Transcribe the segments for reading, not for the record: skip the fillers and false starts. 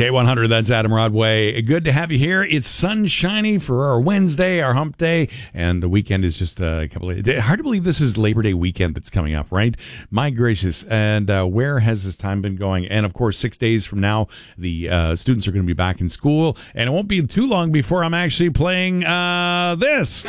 K100, that's Adam Rodway. Good to have you here. It's sunshiny for our Wednesday, our hump day, and the weekend is just a couple of days. Hard to believe this is Labor Day weekend that's coming up, right? My gracious. And where has this time been going? And, of course, 6 days from now, the students are going to be back in school, and it won't be too long before I'm actually playing this.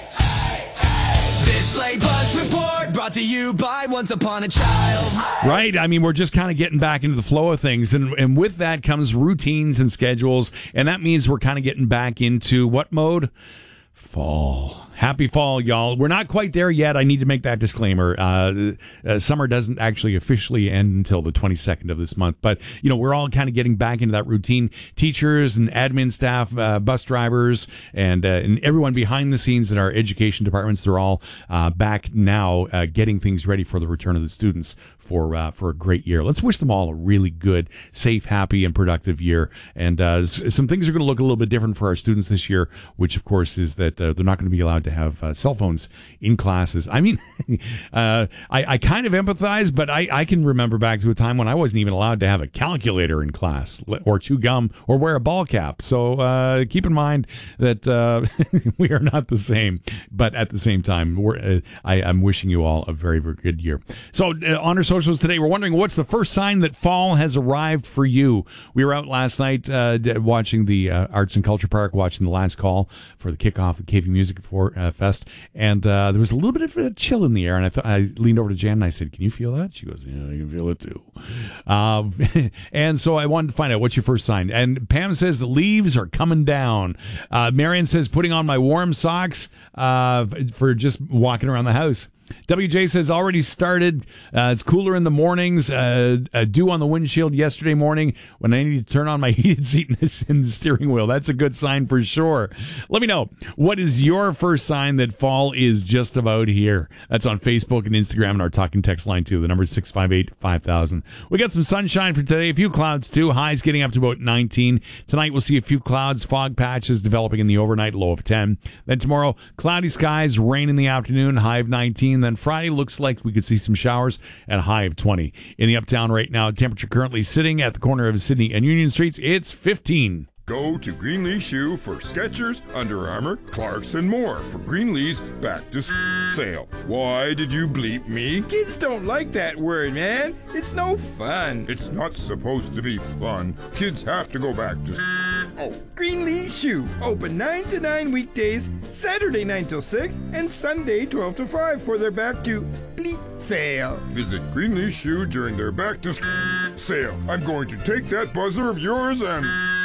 This late bus report brought to you by Once Upon a Child. Right. I mean, we're just kind of getting back into the flow of things. And with that comes routines and schedules. And that means we're kind of getting back into what mode? Fall. Happy fall, y'all. We're not quite there yet. I need to make that disclaimer. Summer doesn't actually officially end until the 22nd of this month. But, you know, we're all kind of getting back into that routine. Teachers and admin staff, bus drivers, and everyone behind the scenes in our education departments, they're all back now getting things ready for the return of the students for a great year. Let's wish them all a really good, safe, happy, and productive year. And some things are going to look a little bit different for our students this year, which, of course, is that they're not going to be allowed to have cell phones in classes. I mean, I kind of empathize, but I can remember back to a time when I wasn't even allowed to have a calculator in class or chew gum or wear a ball cap. So keep in mind that we are not the same, but at the same time, I'm wishing you all a very, very good year. So on our socials today, we're wondering what's the first sign that fall has arrived for you. We were out last night watching the Arts and Culture Park, watching the last call for the kickoff of KV Music Fest, and there was a little bit of a chill in the air, and I leaned over to Jan and I said, "Can you feel that?" She goes, "Yeah, I can feel it too." And so I wanted to find out what's your first sign. And Pam says the leaves are coming down. Marion says putting on my warm socks for just walking around the house. WJ says already started. It's cooler in the mornings. Dew on the windshield yesterday morning when I need to turn on my heated seat in the steering wheel. That's a good sign for sure. Let me know, what is your first sign that fall is just about here? That's on Facebook and Instagram and our talking text line too. The number is 658-5000. We got some sunshine for today. A few clouds too. Highs getting up to about 19. Tonight we'll see a few clouds, fog patches developing in the overnight, low of 10. Then tomorrow, cloudy skies, rain in the afternoon, high of 19. Then Friday looks like we could see some showers at a high of 20. In the uptown right now, temperature currently sitting at the corner of Sydney and Union Streets, it's 15. Go to Greenlee Shoe for Skechers, Under Armour, Clarks, and more for Greenlee's back to sale. Why did you bleep me? Kids don't like that word, man. It's no fun. It's not supposed to be fun. Kids have to go back to Greenlee Shoe, open 9 to 9 weekdays, Saturday 9 till 6, and Sunday 12 to 5 for their back to bleep sale. Visit Greenlee Shoe during their back to sale. I'm going to take that buzzer of yours and...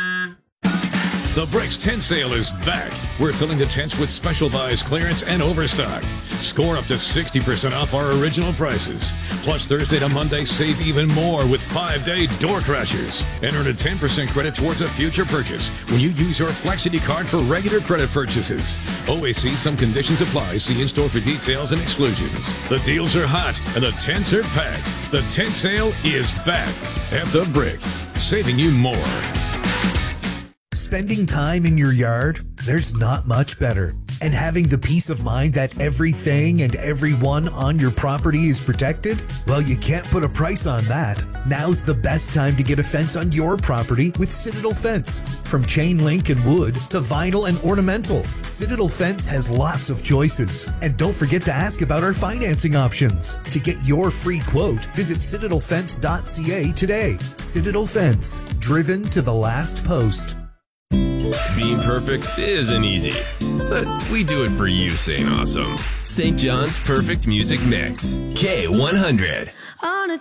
The Bricks Tent Sale is back. We're filling the tents with special buys, clearance, and overstock. Score up to 60% off our original prices. Plus, Thursday to Monday, save even more with 5-day door crashers. And earn a 10% credit towards a future purchase when you use your Flexity card for regular credit purchases. OAC, some conditions apply. See in-store for details and exclusions. The deals are hot and the tents are packed. The tent sale is back at The Brick, saving you more. Spending time in your yard, there's not much better. And having the peace of mind that everything and everyone on your property is protected? Well, you can't put a price on that. Now's the best time to get a fence on your property with Citadel Fence. From chain link and wood to vinyl and ornamental, Citadel Fence has lots of choices. And don't forget to ask about our financing options. To get your free quote, visit citadelfence.ca today. Citadel Fence, driven to the last post. Being perfect isn't easy, but we do it for you, St. Awesome. St. John's Perfect Music Mix. K100. On a